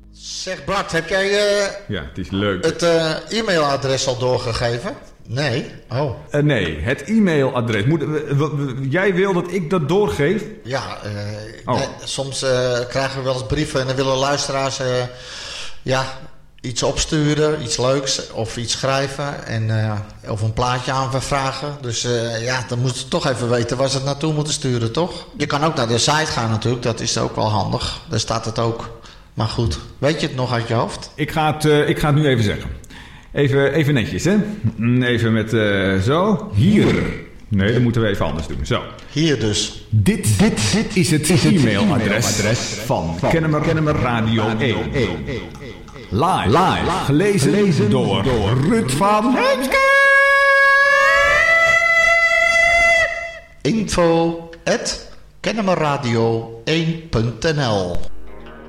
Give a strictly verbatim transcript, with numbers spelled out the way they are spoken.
Zeg Bart, heb jij uh, ja, het is leuk. het uh, e-mailadres al doorgegeven? Nee? Oh. Uh, nee, het e-mailadres. Moet, uh, w- w- jij wil dat ik dat doorgeef? Ja, uh, oh. nee, soms uh, krijgen we wel eens brieven en dan willen luisteraars uh, ja, iets opsturen, iets leuks of iets schrijven en, uh, of een plaatje aanvragen. Dus uh, ja, dan moeten ze toch even weten waar ze het naartoe moeten sturen, toch? Je kan ook naar de site gaan natuurlijk, dat is ook wel handig. Daar staat het ook. Maar goed, weet je het nog uit je hoofd? Ik ga het, uh, ik ga het nu even zeggen. Even, even netjes, hè? Even met uh, zo. Hier. Nee, dat moeten we even anders doen. Zo. Hier dus. Dit, dit, dit is het e-mailadres van Kennemer, Kennemer Radio één. Live, live, gelezen, gelezen door, door Ruud van Heemskerk. Info at kennemerradio één punt n l